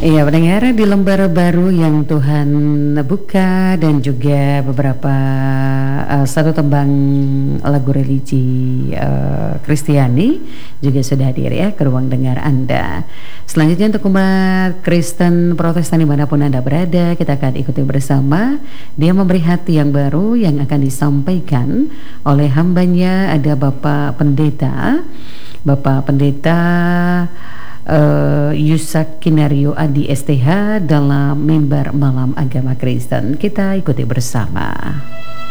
Iya, pendengar di lembar baru yang Tuhan buka dan juga beberapa satu tembang lagu religi Kristiani juga sudah hadir ya ke ruang dengar Anda. Selanjutnya untuk umat Kristen Protestan dimanapun Anda berada, kita akan ikuti bersama. Dia memberi hati yang baru yang akan disampaikan oleh hambanya, ada Bapak Pendeta Yusak Kinario Adi STH dalam mimbar malam agama Kristen. Kita ikuti bersama.